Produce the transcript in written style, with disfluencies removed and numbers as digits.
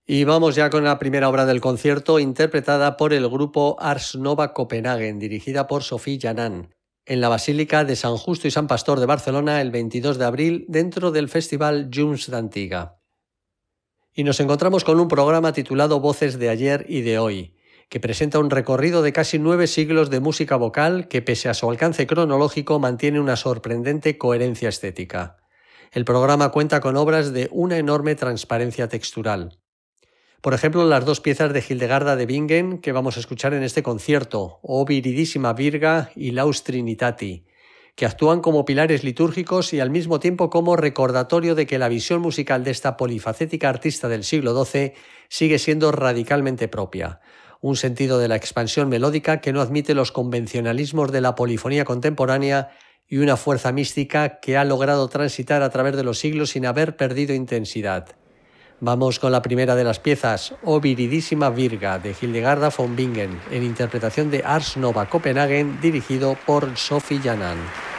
Y vamos ya con la primera obra del concierto, interpretada por el grupo Ars Nova Copenhagen, dirigida por Sophie Janan, en la Basílica de San Justo y San Pastor de Barcelona el 22 de abril, dentro del Festival Junts d'Antiga. Y nos encontramos con un programa titulado Voces de ayer y de hoy, que presenta un recorrido de casi 9 siglos de música vocal que, pese a su alcance cronológico, mantiene una sorprendente coherencia estética. El programa cuenta con obras de una enorme transparencia textural. Por ejemplo, las 2 piezas de Hildegarda de Bingen que vamos a escuchar en este concierto, O Viridissima Virga y Laus Trinitati, que actúan como pilares litúrgicos y al mismo tiempo como recordatorio de que la visión musical de esta polifacética artista del siglo XII sigue siendo radicalmente propia. Un sentido de la expansión melódica que no admite los convencionalismos de la polifonía contemporánea y una fuerza mística que ha logrado transitar a través de los siglos sin haber perdido intensidad. Vamos con la primera de las piezas, O Viridissima Virga, de Hildegarda von Bingen, en interpretación de Ars Nova Copenhagen, dirigido por Sophie Janan.